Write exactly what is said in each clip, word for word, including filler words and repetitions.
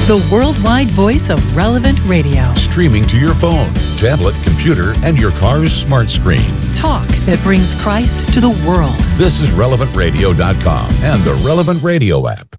the worldwide voice of Relevant Radio. Streaming to your phone, tablet, computer, and your car's smart screen. Talk that brings Christ to the world. This is relevant radio dot com and the Relevant Radio app.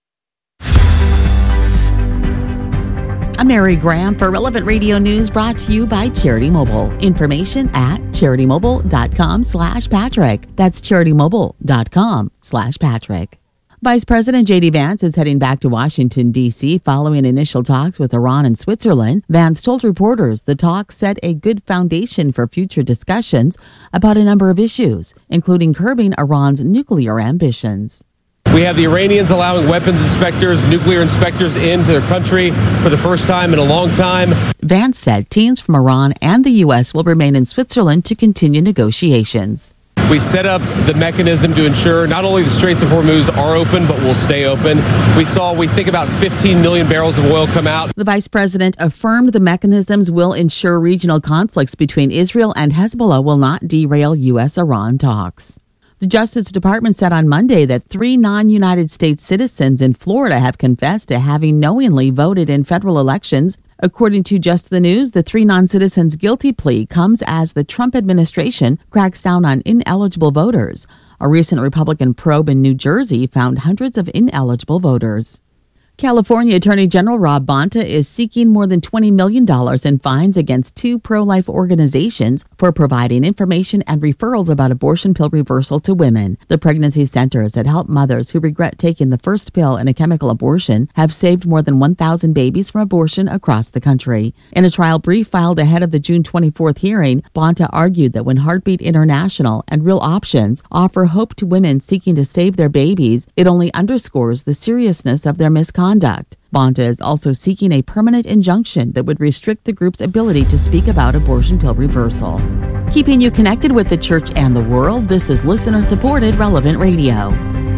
I'm Mary Graham for Relevant Radio News, brought to you by Charity Mobile. Information at charity mobile dot com slash Patrick. That's charity mobile dot com slash Patrick. Vice President J D Vance is heading back to Washington, D C following initial talks with Iran and Switzerland. Vance told reporters the talks set a good foundation for future discussions about a number of issues, including curbing Iran's nuclear ambitions. We have the Iranians allowing weapons inspectors, nuclear inspectors into their country for the first time in a long time. Vance said teams from Iran and the U S will remain in Switzerland to continue negotiations. We set up the mechanism to ensure not only the Straits of Hormuz are open, but will stay open. We saw, we think, about fifteen million barrels of oil come out. The vice president affirmed the mechanisms will ensure regional conflicts between Israel and Hezbollah will not derail U S Iran talks. The Justice Department said on Monday that three non-United States citizens in Florida have confessed to having knowingly voted in federal elections. According to Just the News, the three non-citizens' guilty plea comes as the Trump administration cracks down on ineligible voters. A recent Republican probe in New Jersey found hundreds of ineligible voters. California Attorney General Rob Bonta is seeking more than twenty million dollars in fines against two pro-life organizations for providing information and referrals about abortion pill reversal to women. The pregnancy centers that help mothers who regret taking the first pill in a chemical abortion have saved more than one thousand babies from abortion across the country. In a trial brief filed ahead of the June twenty-fourth hearing, Bonta argued that when Heartbeat International and Real Options offer hope to women seeking to save their babies, it only underscores the seriousness of their misconduct. Conduct. Bonta is also seeking a permanent injunction that would restrict the group's ability to speak about abortion pill reversal. Keeping you connected with the church and the world, this is listener-supported Relevant Radio.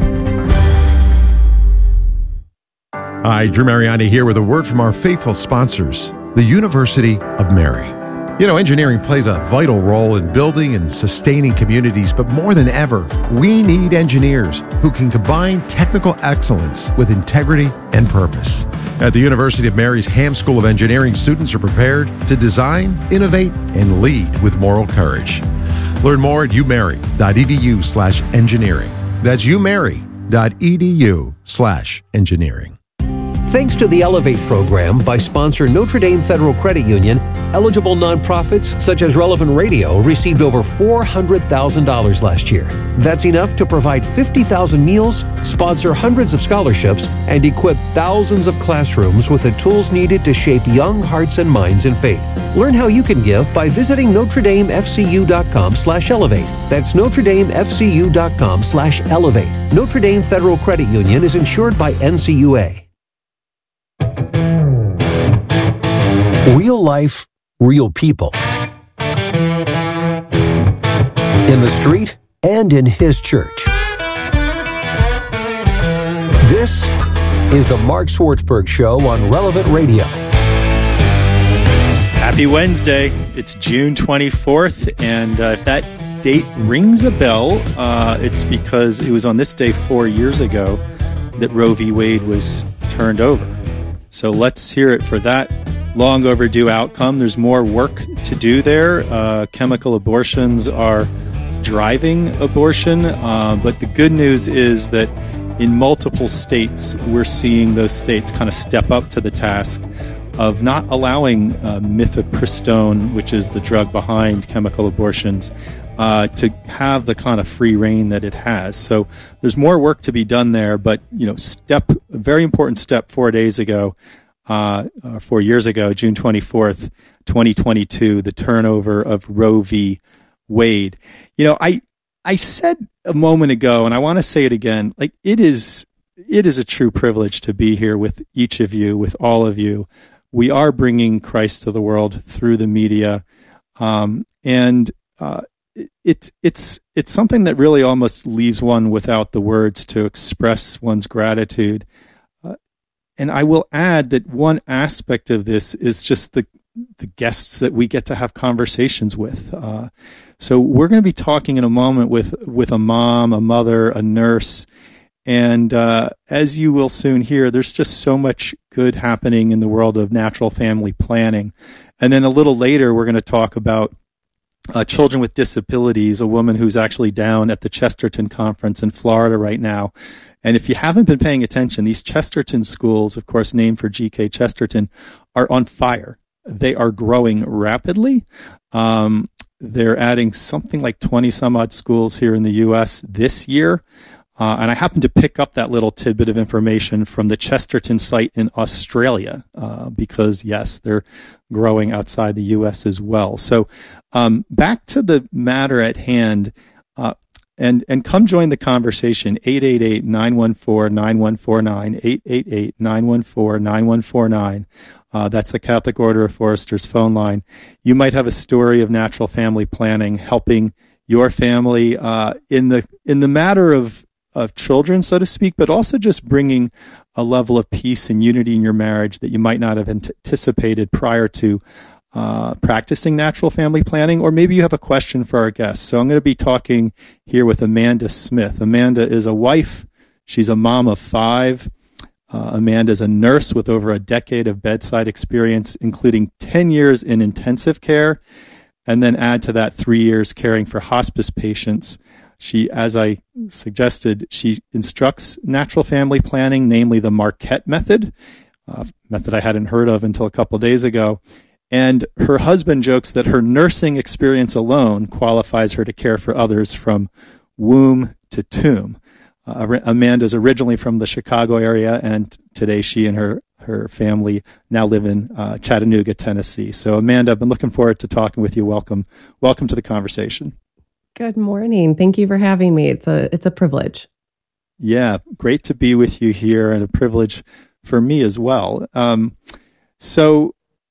Hi, Drew Mariani here with a word from our faithful sponsors, the University of Mary. You know, engineering plays a vital role in building and sustaining communities, but more than ever, we need engineers who can combine technical excellence with integrity and purpose. At the University of Mary's Ham School of Engineering, students are prepared to design, innovate, and lead with moral courage. Learn more at umary.edu slash engineering. That's umary.edu slash engineering. Thanks to the Elevate program by sponsor Notre Dame Federal Credit Union, eligible nonprofits such as Relevant Radio received over four hundred thousand dollars last year. That's enough to provide fifty thousand meals, sponsor hundreds of scholarships, and equip thousands of classrooms with the tools needed to shape young hearts and minds in faith. Learn how you can give by visiting Notre Dame F C U dot com slash elevate. That's Notre Dame F C U dot com slash elevate. Notre Dame Federal Credit Union is insured by N C U A. Real life, real people. In the street and in his church. This is the Mark Swartzberg Show on Relevant Radio. Happy Wednesday. It's June twenty-fourth, and uh, if that date rings a bell, uh, it's because it was on this day four years ago that Roe v. Wade was turned over. So let's hear it for that long overdue outcome. There's more work to do there. Uh, chemical abortions are driving abortion, uh, but the good news is that in multiple states, we're seeing those states kind of step up to the task of not allowing uh, mifepristone, which is the drug behind chemical abortions, uh, to have the kind of free reign that it has. So there's more work to be done there, but you know, step a very important step four days ago. Uh, uh, four years ago, June twenty-fourth, twenty twenty-two, the turnover of Roe v. Wade. You know, I I said a moment ago, and I want to say it again, like it is it is a true privilege to be here with each of you, with all of you. We are bringing Christ to the world through the media, um, and uh, it, it's it's it's something that really almost leaves one without the words to express one's gratitude. And I will add that one aspect of this is just the the guests that we get to have conversations with. Uh, so we're going to be talking in a moment with with a mom, a mother, a nurse, And uh, as you will soon hear, there's just so much good happening in the world of natural family planning. And then a little later, we're going to talk about uh, children with disabilities, a woman who's actually down at the Chesterton Conference in Florida right now. And if you haven't been paying attention, these Chesterton schools, of course, named for G K Chesterton, are on fire. They are growing rapidly. Um, they're adding something like twenty some odd schools here in the U S this year. Uh, and I happened to pick up that little tidbit of information from the Chesterton site in Australia, uh, because, yes, they're growing outside the U S as well. So um, back to the matter at hand, uh, and, and come join the conversation, eight eight eight, nine one four, nine one four nine, eight eight eight, nine one four, nine one four nine. Uh, that's the Catholic Order of Foresters phone line. You might have a story of natural family planning helping your family uh, in the in the matter of of children, so to speak, but also just bringing a level of peace and unity in your marriage that you might not have anticipated prior to uh, practicing natural family planning. Or maybe you have a question for our guests. So I'm going to be talking here with Amanda Smith. Amanda is a wife. She's a mom of five. Uh, Amanda is a nurse with over a decade of bedside experience, including ten years in intensive care, and then add to that three years caring for hospice patients. She, as I suggested, she instructs natural family planning, namely the Marquette method, a method I hadn't heard of until a couple of days ago. And her husband jokes that her nursing experience alone qualifies her to care for others from womb to tomb. Uh, Amanda's originally from the Chicago area, and today she and her, her family now live in uh, Chattanooga, Tennessee. So, Amanda, I've been looking forward to talking with you. Welcome. Welcome to the conversation. Good morning. Thank you for having me. It's a it's a privilege. Yeah, great to be with you here, and a privilege for me as well. Um, so,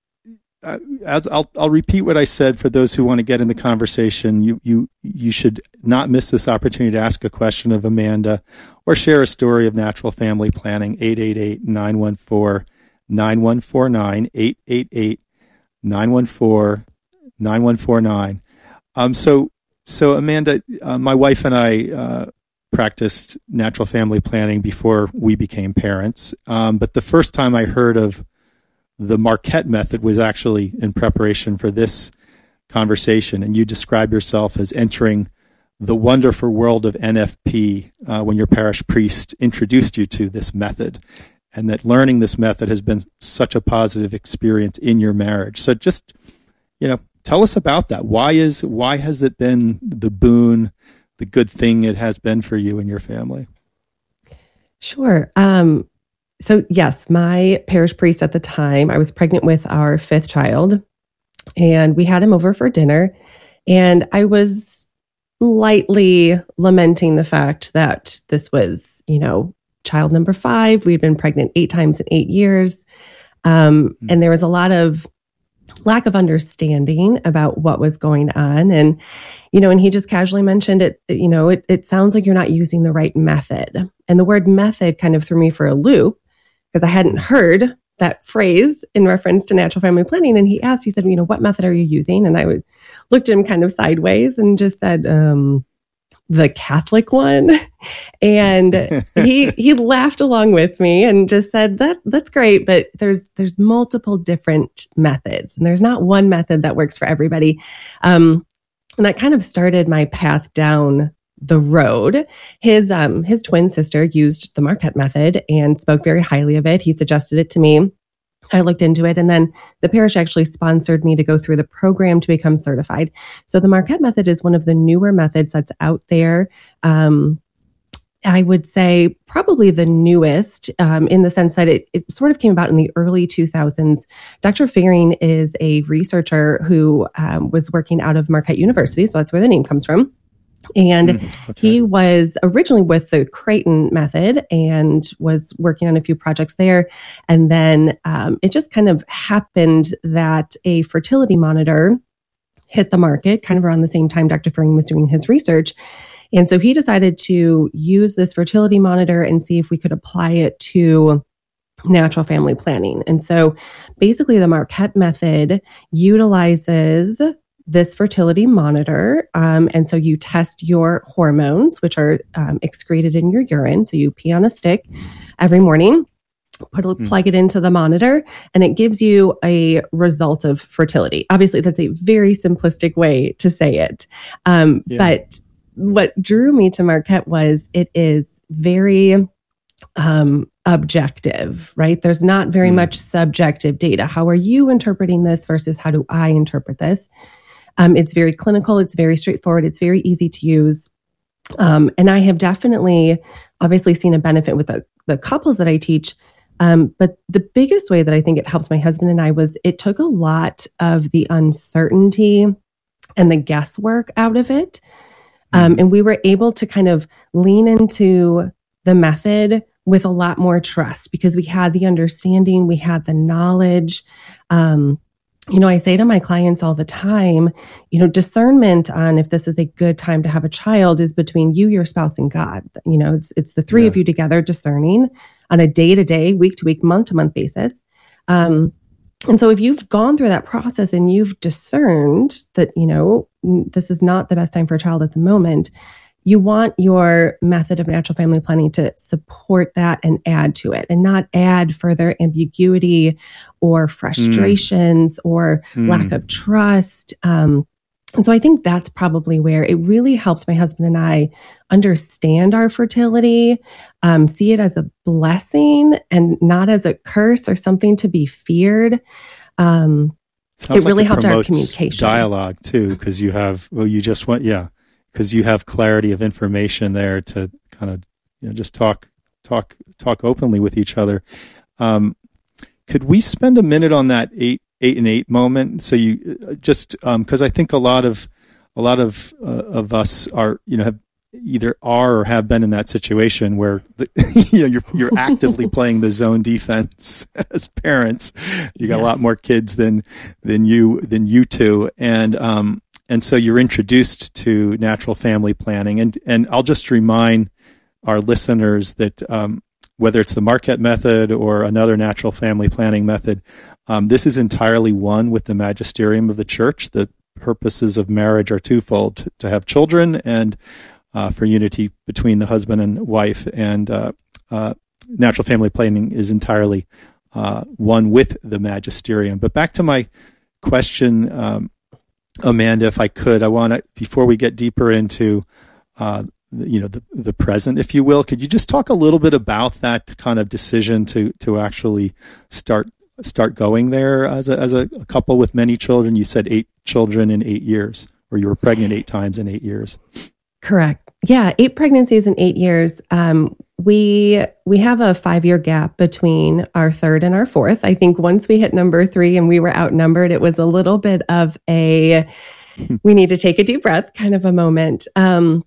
uh, as I'll I'll repeat what I said for those who want to get in the conversation. You you you should not miss this opportunity to ask a question of Amanda or share a story of natural family planning. eight eight eight, nine one four, nine one four nine, eight eight eight, nine one four, nine one four nine. Um, so. So, Amanda, uh, my wife and I uh, practiced natural family planning before we became parents. Um, but the first time I heard of the Marquette method was actually in preparation for this conversation. And you describe yourself as entering the wonderful world of N F P uh, when your parish priest introduced you to this method, and that learning this method has been such a positive experience in your marriage. So just, you know, tell us about that. Why is why has it been the boon, the good thing it has been for you and your family? Sure. Um, so yes, my parish priest at the time, I was pregnant with our fifth child, and we had him over for dinner, and I was lightly lamenting the fact that this was, you know, child number five. We'd been pregnant eight times in eight years. Um, mm-hmm. And there was a lot of lack of understanding about what was going on. And, you know, and he just casually mentioned it, you know, it, it sounds like you're not using the right method. And the word method kind of threw me for a loop because I hadn't heard that phrase in reference to natural family planning. And he asked, he said, you know, what method are you using? And I would, looked at him kind of sideways and just said, um, the Catholic one. And he he laughed along with me and just said, that that's great, but there's there's multiple different methods, and there's not one method that works for everybody. Um, and that kind of started my path down the road. His um his twin sister used the Marquette method and spoke very highly of it. He suggested it to me. I looked into it, and then the parish actually sponsored me to go through the program to become certified. So the Marquette method is one of the newer methods that's out there. Um, I would say probably the newest um, in the sense that it, it sort of came about in the early two thousands. Doctor Fehring is a researcher who um, was working out of Marquette University, so that's where the name comes from. And mm, okay. He was originally with the Creighton method and was working on a few projects there. And then um, it just kind of happened that a fertility monitor hit the market kind of around the same time Doctor Fehring was doing his research. And so he decided to use this fertility monitor and see if we could apply it to natural family planning. And so basically the Marquette method utilizes this fertility monitor. Um, and so you test your hormones, which are um, excreted in your urine. So you pee on a stick every morning, put a, mm. plug it into the monitor, and it gives you a result of fertility. Obviously, that's a very simplistic way to say it. Um, yeah. But what drew me to Marquette was it is very um, objective, right? There's not very mm. much subjective data. How are you interpreting this versus how do I interpret this? Um, it's very clinical. It's very straightforward. It's very easy to use. Um, and I have definitely, obviously, seen a benefit with the, the couples that I teach. Um, but the biggest way that I think it helped my husband and I was it took a lot of the uncertainty and the guesswork out of it. Um, and we were able to kind of lean into the method with a lot more trust because we had the understanding, we had the knowledge. Um, you know, I say to my clients all the time, you know, discernment on if this is a good time to have a child is between you, your spouse, and God. You know, it's it's the three yeah. of you together discerning on a day-to-day, week-to-week, month-to-month basis. Um, and so if you've gone through that process and you've discerned that, you know, this is not the best time for a child at the moment, you want your method of natural family planning to support that and add to it and not add further ambiguity or frustrations mm. or mm. lack of trust. Um, and so I think that's probably where it really helped my husband and I understand our fertility, um, see it as a blessing and not as a curse or something to be feared. Um, it really like it helped our communication. Dialogue too, because you have, well, you just want, yeah, because you have clarity of information there to kind of, you know, just talk, talk, talk openly with each other. Um, could we spend a minute on that eight, eight and eight moment? So you just, um, cause I think a lot of, a lot of, uh, of us are, you know, have either are or have been in that situation where, the, you know, you're, you're actively playing the zone defense as parents. You got yes. a lot more kids than, than you, than you two. And, um, and so you're introduced to natural family planning. And, and I'll just remind our listeners that, um, whether it's the Marquette method or another natural family planning method, um, this is entirely one with the magisterium of the church. The purposes of marriage are twofold: to, to have children and uh, for unity between the husband and wife. And uh, uh, natural family planning is entirely uh, one with the magisterium. But back to my question, um, Amanda, if I could, I want to, before we get deeper into uh, you know, the, the present, if you will, could you just talk a little bit about that kind of decision to, to actually start, start going there as a, as a couple with many children? You said eight children in eight years, or you were pregnant eight times in eight years. Correct. Yeah. Eight pregnancies in eight years. Um, we, we have a five-year gap between our third and our fourth. I think once we hit number three and we were outnumbered, it was a little bit of a, we need to take a deep breath kind of a moment. Um,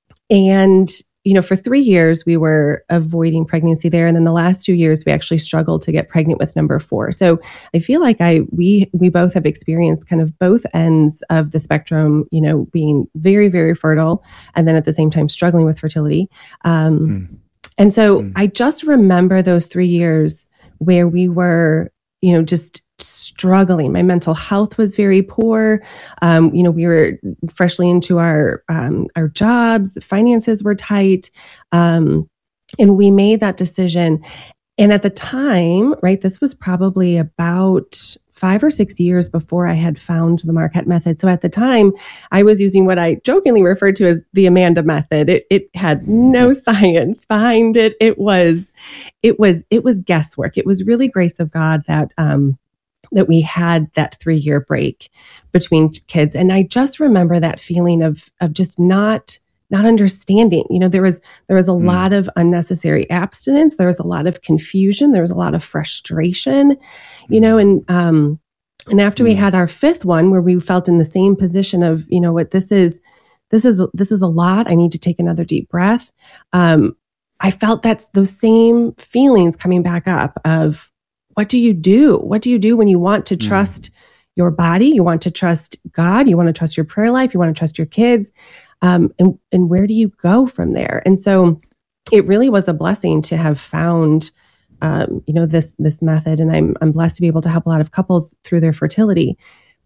And, you know, for three years, we were avoiding pregnancy there. And then the last two years, we actually struggled to get pregnant with number four. So I feel like I, we, we both have experienced kind of both ends of the spectrum, you know, being very, very fertile and then at the same time struggling with fertility. Um, mm. And so mm. I just remember those three years where we were, you know, just struggling. My mental health was very poor. Um, you know, we were freshly into our um, our jobs. Finances were tight, um, and we made that decision. And at the time, right, this was probably about five or six years before I had found the Marquette method. So at the time, I was using what I jokingly referred to as the Amanda method. It it had no science behind it. It was it was it was guesswork. It was really grace of God that. Um, that we had that three-year break between kids. And I just remember that feeling of of just not not understanding. You know, there was there was a mm. lot of unnecessary abstinence. There was a lot of confusion. There was a lot of frustration, mm. you know, and um and after mm. we had our fifth one where we felt in the same position of, you know what, this is this is this is a lot. I need to take another deep breath. Um, I felt that's those same feelings coming back up of, what do you do? What do you do when you want to trust mm. your body? You want to trust God. You want to trust your prayer life. You want to trust your kids. Um, and, and where do you go from there? And so it really was a blessing to have found, um, you know, this, this method. And I'm, I'm blessed to be able to help a lot of couples through their fertility. But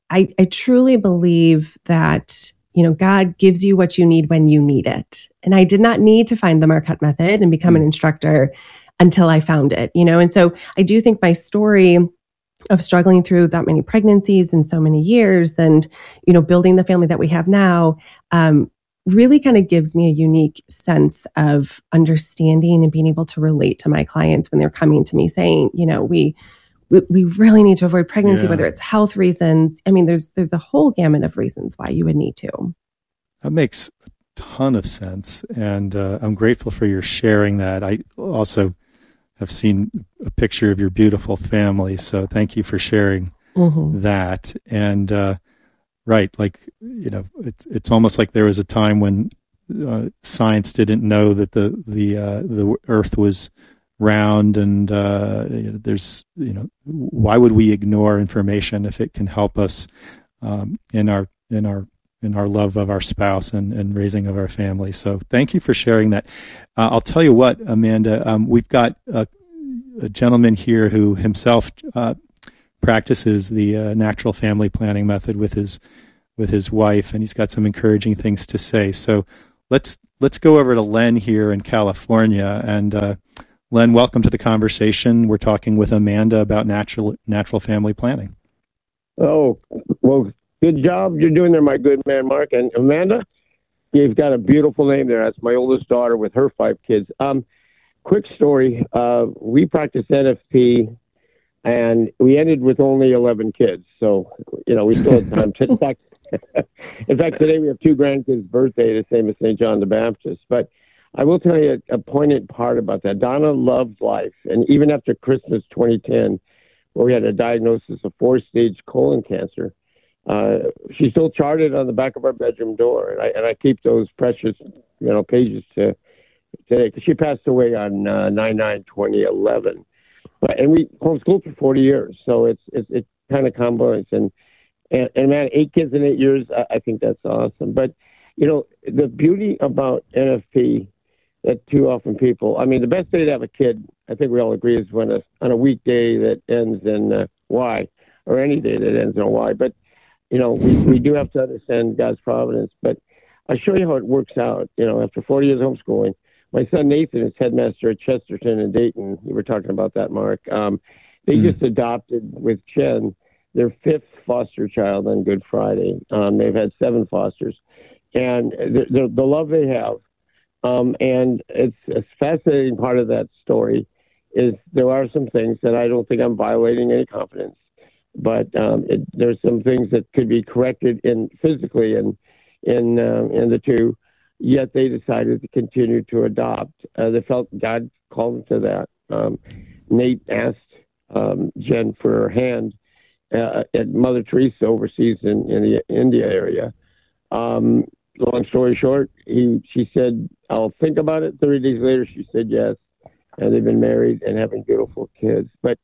I, I truly believe that, you know, God gives you what you need when you need it. And I did not need to find the Marquette method and become an instructor until I found it, you know? And so I do think my story of struggling through that many pregnancies in so many years and, you know, building the family that we have now, um, really kind of gives me a unique sense of understanding and being able to relate to my clients when they're coming to me saying, you know, we, we, we really need to avoid pregnancy, yeah. whether it's health reasons. I mean, there's, there's a whole gamut of reasons why you would need to. That makes a ton of sense. And uh, I'm grateful for your sharing that. I also have seen a picture of your beautiful family. So thank you for sharing mm-hmm. that. And, uh, right, like, you know, it's it's almost like there was a time when uh, science didn't know that the the uh, the Earth was round, and uh, you know, there's, you know, why would we ignore information if it can help us um, in our in our in our love of our spouse and, and raising of our family? So thank you for sharing that. Uh, I'll tell you what, Amanda, um, we've got a, a gentleman here who himself uh, practices the uh, natural family planning method with his with his wife, and he's got some encouraging things to say. So let's let's go over to Len here in California. And uh, Len, welcome to the conversation. We're talking with Amanda about natural natural family planning. Oh, well, good job you're doing there, my good man, Mark. And Amanda, you've got a beautiful name there. That's my oldest daughter with her five kids. Um, quick story. Uh, we practice N F P, and we ended with only eleven kids. So, you know, we still had time. In fact, in fact, today we have two grandkids' birthday, the same as Saint John the Baptist. But I will tell you a, a poignant part about that. Donna loved life. And even after Christmas twenty ten, where we had a diagnosis of four-stage colon cancer, uh, she still charted on the back of our bedroom door. And I, and I keep those precious, you know, pages to today. Because she passed away on uh, nine nine twenty eleven. But, and we homeschooled for forty years. So it's, it's, it's kind of complex. And And, and man, eight kids in eight years, I, I think that's awesome. But, you know, the beauty about N F P that too often people, I mean, the best day to have a kid, I think we all agree, is when a, on a weekday that ends in uh, Y, or any day that ends in a Y. But, you know, we, we do have to understand God's providence. But I'll show you how it works out. You know, after forty years homeschooling, my son Nathan is headmaster at Chesterton in Dayton. You were talking about that, Mark. Um, they mm. just adopted with Chen their fifth foster child on Good Friday. Um, they've had seven fosters. And the, the, the love they have, um, and it's a fascinating part of that story, is there are some things that I don't think I'm violating any confidence, but um, it, there's some things that could be corrected in physically in, in, um, in the two, yet they decided to continue to adopt. Uh, they felt God called them to that. Um, Nate asked um, Jen for her hand Uh, at Mother Teresa overseas in, in the India area. Um, long story short, he she said, I'll think about it. thirty days later, she said yes. And they've been married and having beautiful kids. But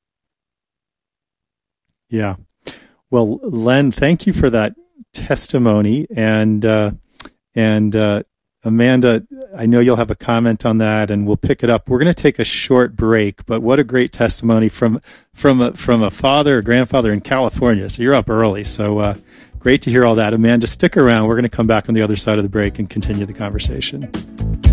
yeah. Well, Len, thank you for that testimony. And, uh, and, uh, Amanda, I know you'll have a comment on that, and we'll pick it up. We're going to take a short break, but what a great testimony from from a, from a father or grandfather in California. So you're up early. So uh, great to hear all that. Amanda, stick around. We're going to come back on the other side of the break and continue the conversation.